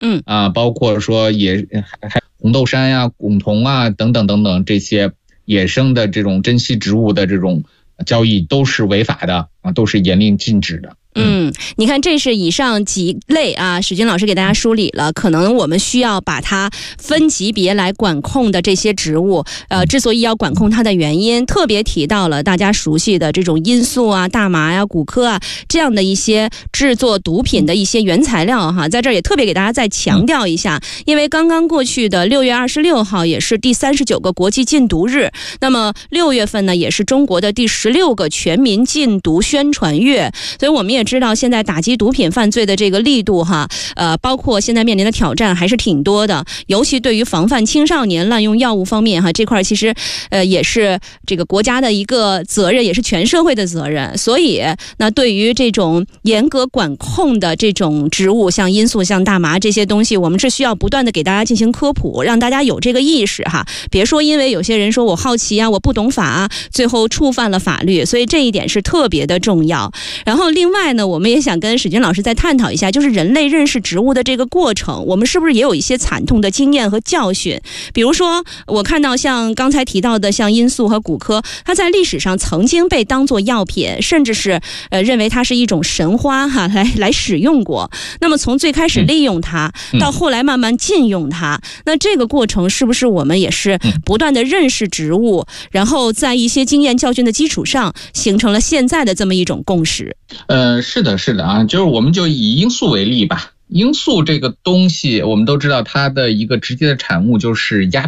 包括说还红豆杉呀、梧桐啊等等等等这些野生的这种珍稀植物的这种交易都是违法的都是严令禁止的。 你看这是以上几类史军老师给大家梳理了可能我们需要把它分级别来管控的这些植物之所以要管控它的原因，特别提到了大家熟悉的这种罂粟大麻古柯这样的一些制作毒品的一些原材料在这儿也特别给大家再强调一下，因为刚刚过去的6月26号也是第39个国际禁毒日，那么6月份呢也是中国的第16个全民禁毒宣传月，所以我们也知道现在打击毒品犯罪的这个力度包括现在面临的挑战还是挺多的，尤其对于防范青少年滥用药物方面这块其实也是这个国家的一个责任，也是全社会的责任。所以那对于这种严格管控的这种植物，像罂粟、像大麻这些东西，我们是需要不断的给大家进行科普，让大家有这个意识别说因为有些人说我好奇我不懂法最后触犯了法律，所以这一点是特别的重要。然后另外呢，我们也想跟史军老师再探讨一下，就是人类认识植物的这个过程，我们是不是也有一些惨痛的经验和教训？比如说我看到像刚才提到的像罂粟和古柯，它在历史上曾经被当作药品，甚至是认为它是一种神花来使用过。那么从最开始利用它到后来慢慢禁用它，那这个过程是不是我们也是不断的认识植物，然后在一些经验教训的基础上形成了现在的这么一种共识？ 是的就是我们就以罂粟为例吧。罂粟这个东西我们都知道它的一个直接的产物就是鸦